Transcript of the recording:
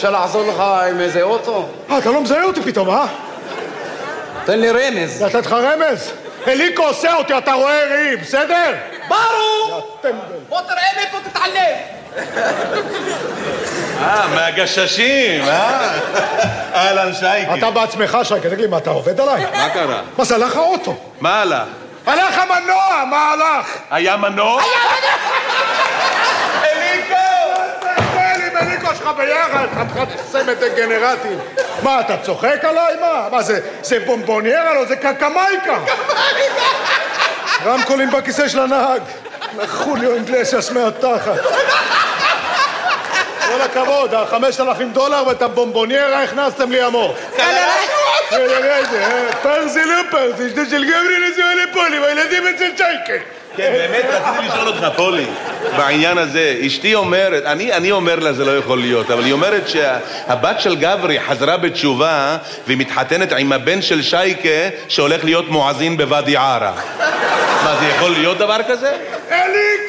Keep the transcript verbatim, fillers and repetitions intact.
רוצה לעזור לך עם איזה אוטו? אה, אתה לא מזהה אותי פתאום, אה? תן לי רמז. לתת לך רמז? אליקו עושה אותי, אתה רואה ראי, בסדר? ברור! בוא תראה לי פה, תתעלם. אה, מהגששים, אה? אהלן שייקי. אתה בעצמך, שייקי, תגיד לי, מה, אתה עובד עליי? מה קרה? מה זה, הלך האוטו? מה הלך? הלך המנוע, מה הלך? היה מנוע? אליקו! עם אליקו שלך ביחד, חתיכת סמת דגנרטים. מה, אתה צוחק עליי? מה? מה זה, זה בומבוניירה? לא, זה קקמייקה. רמקולים בכיסא של הנהג. לחוליו אינגלסיאס מהתחת. כל הכבוד, החמשת אלפים דולר ואת הבומבוניירה הכנסתם לי עמוק. פרזי לא פרזי, שדה של גברי נזוה לפולי, והילדים אצל שייקה. כן, באמת רציתי לשאול אותך, פולי, בעניין הזה. אשתי אומרת, אני, אני אומר לה זה לא יכול להיות, אבל היא אומרת שהבת של גברי חזרה בתשובה והיא מתחתנת עם הבן של שייקה שהולך להיות מואזין בוואדי ערה. מה, זה יכול להיות דבר כזה? אליקו!